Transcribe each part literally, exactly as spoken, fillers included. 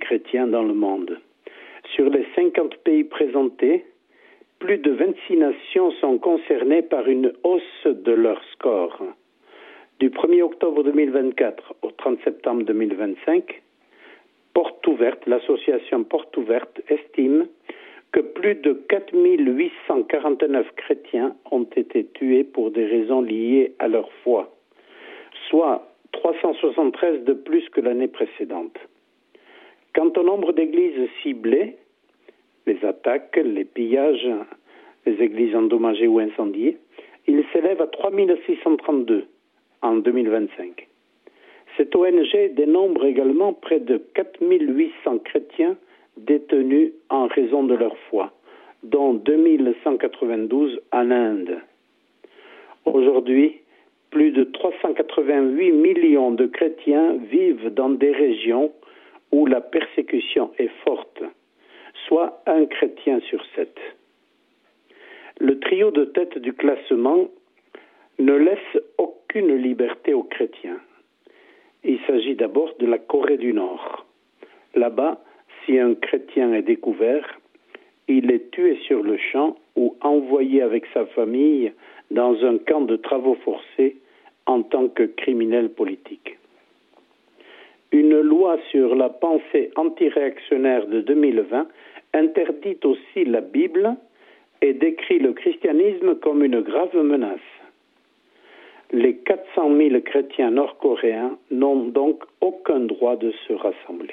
chrétiens dans le monde. Sur les cinquante pays présentés, plus de vingt-six nations sont concernées par une hausse de leur score. Du premier octobre deux mille vingt-quatre au trente septembre deux mille vingt-cinq, Porte Ouverte, l'association Porte Ouverte estime que plus de quatre mille huit cent quarante-neuf chrétiens ont été tués pour des raisons liées à leur foi, soit trois cent soixante-treize de plus que l'année précédente. Quant au nombre d'églises ciblées, les attaques, les pillages, les églises endommagées ou incendiées, il s'élève à trois mille six cent trente-deux en deux mille vingt-cinq. Cette O N G dénombre également près de quatre mille huit cents chrétiens détenus en raison de leur foi, dont deux mille cent quatre-vingt-douze en Inde. Aujourd'hui, plus de trois cent quatre-vingt-huit millions de chrétiens vivent dans des régions où la persécution est forte, soit un chrétien sur sept. Le trio de tête du classement ne laisse aucune liberté aux chrétiens. Il s'agit d'abord de la Corée du Nord. Là-bas, si un chrétien est découvert, il est tué sur le champ ou envoyé avec sa famille dans un camp de travaux forcés en tant que criminel politique. Une loi sur la pensée antiréactionnaire de deux mille vingt interdit aussi la Bible et décrit le christianisme comme une grave menace. Les quatre cent mille chrétiens nord-coréens n'ont donc aucun droit de se rassembler.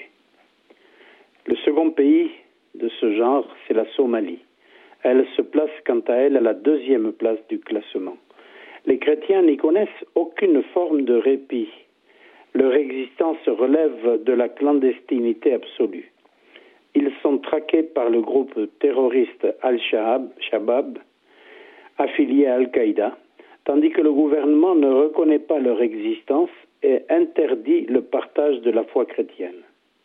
Le second pays de ce genre, c'est la Somalie. Elle se place quant à elle à la deuxième place du classement. Les chrétiens n'y connaissent aucune forme de répit. Leur existence relève de la clandestinité absolue. Ils sont traqués par le groupe terroriste Al-Shabaab, affilié à Al-Qaïda, tandis que le gouvernement ne reconnaît pas leur existence et interdit le partage de la foi chrétienne.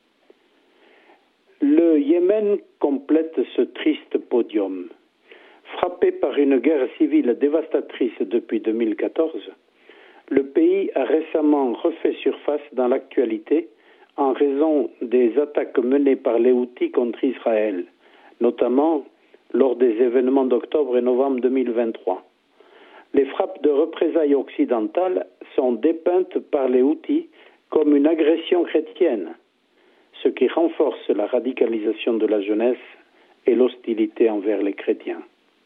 Le Yémen complète ce triste podium. Frappé par une guerre civile dévastatrice depuis deux mille quatorze, le pays a récemment refait surface dans l'actualité en raison des attaques menées par les Houthis contre Israël, notamment lors des événements d'octobre et novembre deux mille vingt-trois. Les frappes de représailles occidentales sont dépeintes par les Houthis comme une agression chrétienne, ce qui renforce la radicalisation de la jeunesse et l'hostilité envers les chrétiens.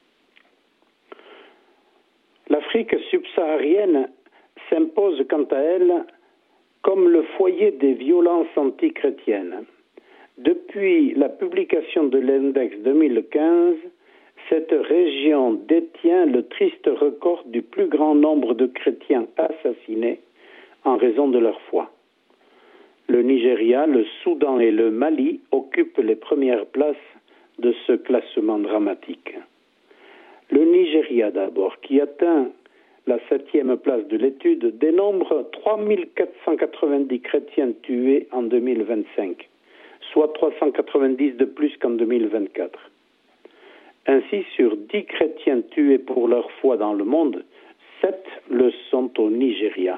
L'Afrique subsaharienne s'impose quant à elle comme le foyer des violences antichrétiennes. Depuis la publication de l'index deux mille quinze, cette région détient le triste record du plus grand nombre de chrétiens assassinés en raison de leur foi. Le Nigeria, le Soudan et le Mali occupent les premières places de ce classement dramatique. Le Nigeria d'abord, qui atteint la septième place de l'étude, dénombre trois mille quatre cent quatre-vingt-dix chrétiens tués en deux mille vingt-cinq, soit trois cent quatre-vingt-dix de plus qu'en deux mille vingt-quatre. Ainsi, sur dix chrétiens tués pour leur foi dans le monde, sept le sont au Nigeria.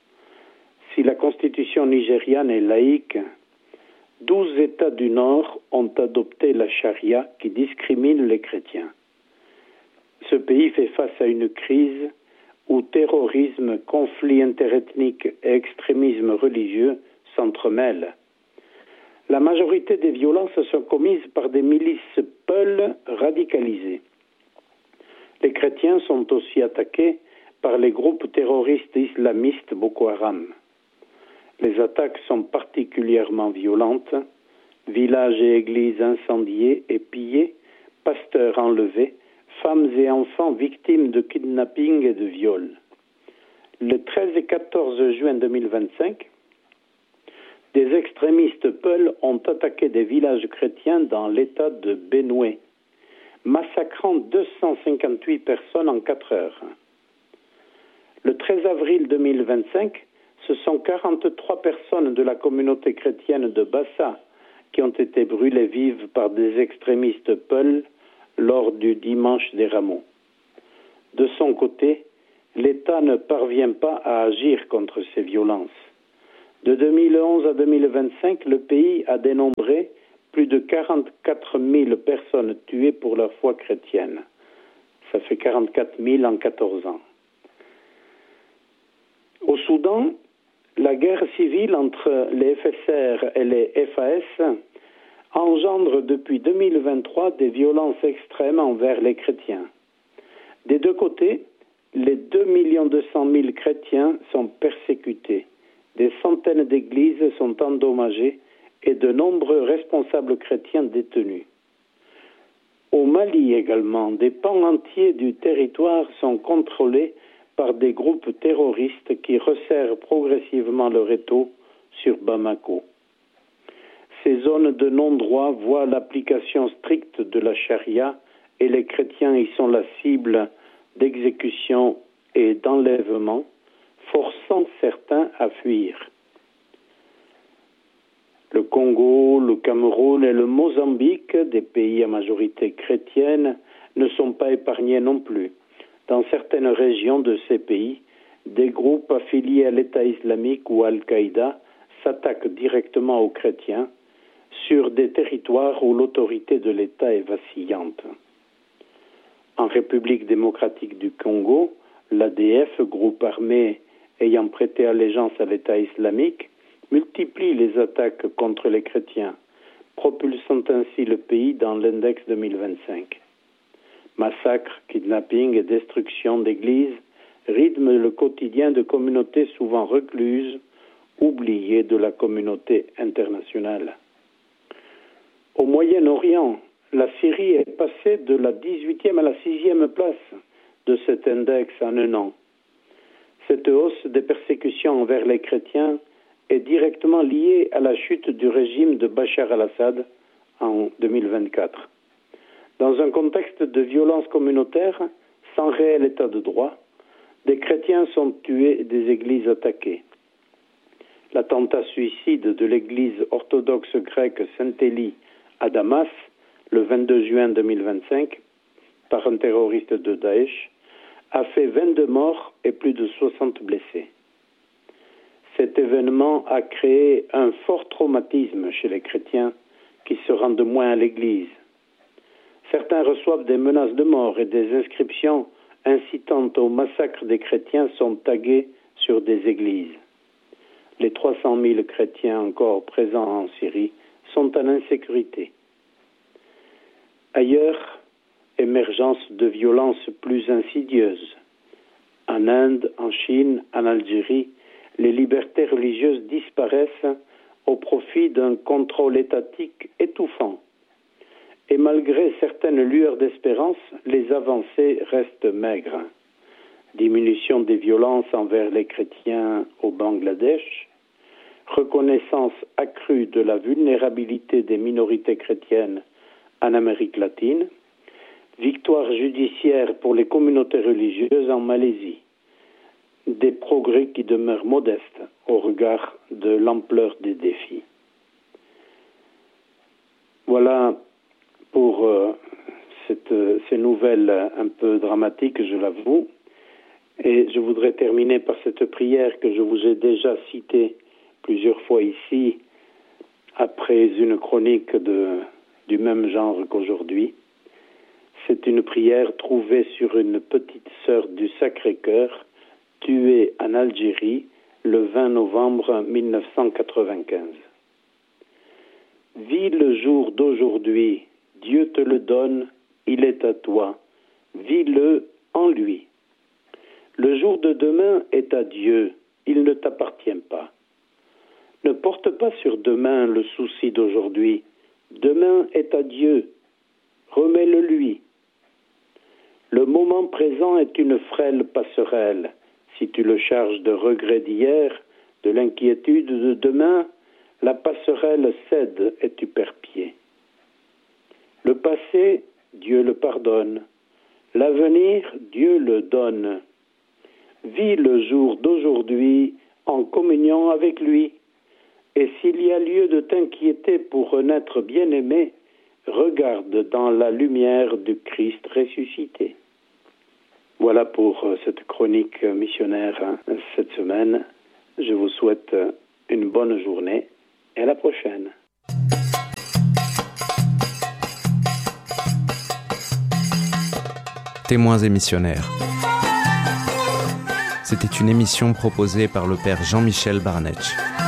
Si la constitution nigériane est laïque, douze États du Nord ont adopté la charia qui discrimine les chrétiens. Ce pays fait face à une crise où terrorisme, conflits interethniques et extrémisme religieux s'entremêlent. La majorité des violences sont commises par des milices peuls radicalisées. Les chrétiens sont aussi attaqués par les groupes terroristes islamistes Boko Haram. Les attaques sont particulièrement violentes, villages et églises incendiés et pillés, pasteurs enlevés, femmes et enfants victimes de kidnapping et de viol. Le treize et quatorze juin deux mille vingt-cinq, des extrémistes peuls ont attaqué des villages chrétiens dans l'état de Benue, massacrant deux cent cinquante-huit personnes en quatre heures. Le treize avril deux mille vingt-cinq, ce sont quarante-trois personnes de la communauté chrétienne de Bassa qui ont été brûlées vives par des extrémistes peuls lors du dimanche des Rameaux. De son côté, l'État ne parvient pas à agir contre ces violences. De deux mille onze à deux mille vingt-cinq, le pays a dénombré plus de quarante-quatre mille personnes tuées pour leur foi chrétienne. Ça fait quarante-quatre mille en quatorze ans. Au Soudan, la guerre civile entre les F S R et les F A S engendre depuis deux mille vingt-trois des violences extrêmes envers les chrétiens. Des deux côtés, les deux millions deux cent mille chrétiens sont persécutés. Des centaines d'églises sont endommagées et de nombreux responsables chrétiens détenus. Au Mali également, des pans entiers du territoire sont contrôlés par des groupes terroristes qui resserrent progressivement leur étau sur Bamako. Ces zones de non-droit voient l'application stricte de la charia et les chrétiens y sont la cible d'exécutions et d'enlèvements, forçant certains à fuir. Le Congo, le Cameroun et le Mozambique, des pays à majorité chrétienne, ne sont pas épargnés non plus. Dans certaines régions de ces pays, des groupes affiliés à l'État islamique ou à Al-Qaïda s'attaquent directement aux chrétiens sur des territoires où l'autorité de l'État est vacillante. En République démocratique du Congo, l'A D F, groupe armé ayant prêté allégeance à l'État islamique, multiplie les attaques contre les chrétiens, propulsant ainsi le pays dans l'index deux mille vingt-cinq. Massacres, kidnappings et destruction d'églises rythment le quotidien de communautés souvent recluses, oubliées de la communauté internationale. Au Moyen-Orient, la Syrie est passée de la dix-huitième à la sixième place de cet index en un an. Cette hausse des persécutions envers les chrétiens est directement liée à la chute du régime de Bachar al-Assad en deux mille vingt-quatre. Dans un contexte de violence communautaire, sans réel état de droit, des chrétiens sont tués et des églises attaquées. L'attentat suicide de l'église orthodoxe grecque Saint-Élie à Damas, le vingt-deux juin deux mille vingt-cinq, par un terroriste de Daesh, a fait vingt-deux morts et plus de soixante blessés. Cet événement a créé un fort traumatisme chez les chrétiens qui se rendent moins à l'église. Certains reçoivent des menaces de mort et des inscriptions incitant au massacre des chrétiens sont taguées sur des églises. Les trois cent mille chrétiens encore présents en Syrie sont en insécurité. Ailleurs, émergence de violences plus insidieuses. En Inde, en Chine, en Algérie, les libertés religieuses disparaissent au profit d'un contrôle étatique étouffant. Et malgré certaines lueurs d'espérance, les avancées restent maigres. Diminution des violences envers les chrétiens au Bangladesh, reconnaissance accrue de la vulnérabilité des minorités chrétiennes en Amérique latine, victoire judiciaire pour les communautés religieuses en Malaisie. Des progrès qui demeurent modestes au regard de l'ampleur des défis. Voilà pour euh, cette, ces nouvelles un peu dramatiques, je l'avoue. Et je voudrais terminer par cette prière que je vous ai déjà citée plusieurs fois ici, après une chronique de, du même genre qu'aujourd'hui. C'est une prière trouvée sur une petite sœur du Sacré-Cœur, tuée en Algérie le vingt novembre mille neuf cent quatre-vingt-quinze. Vis le jour d'aujourd'hui, Dieu te le donne, il est à toi. Vis-le en lui. Le jour de demain est à Dieu, il ne t'appartient pas. Ne porte pas sur demain le souci d'aujourd'hui. Demain est à Dieu, remets-le lui. Le moment présent est une frêle passerelle. Si tu le charges de regrets d'hier, de l'inquiétude de demain, la passerelle cède et tu perds pied. Le passé, Dieu le pardonne. L'avenir, Dieu le donne. Vis le jour d'aujourd'hui en communion avec lui. Et s'il y a lieu de t'inquiéter pour renaître bien-aimé, regarde dans la lumière du Christ ressuscité. Voilà pour cette chronique missionnaire cette semaine. Je vous souhaite une bonne journée et à la prochaine. Témoins et missionnaires. C'était une émission proposée par le père Jean-Michel Barnetch.